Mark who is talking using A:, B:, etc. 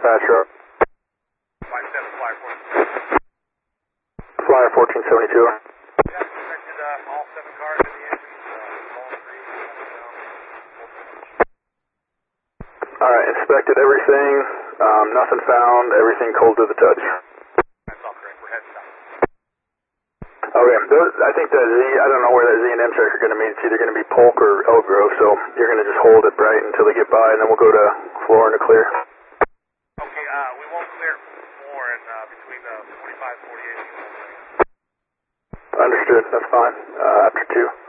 A: dispatcher.
B: 57, Flyer 14.
A: Flyer 1472.
B: Yeah, inspected all 7 cars in the engines, all 3.
A: Alright, inspected everything, nothing found, everything cold to the touch.
B: That's all correct, we're heading south.
A: Okay, I think that I don't know where that Z and M check are going to meet. It's either going to be Polk or Elk Grove, so you're going to just hold it bright until they get by, and then we'll go to Florida to clear.
B: Okay, we won't clear more in between 45 and 48.
A: Understood, that's fine. After 2.